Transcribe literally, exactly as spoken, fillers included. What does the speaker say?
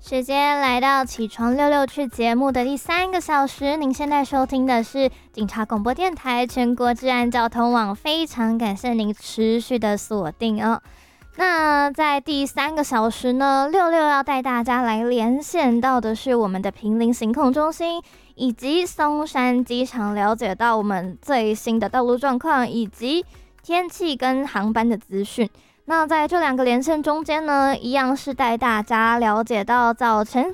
时间来到起床六六去节目的第三个小时，您现在收听的是警察广播电台全国治安交通网，非常感谢您持续的锁定哦。那在第三个小时呢，六六要带大家来连线到的是我们的坪林行控中心以及松山机场，了解到我们最新的道路状况以及天气跟航班的资讯。那在这两个连线中间呢，一样是带大家了解到早晨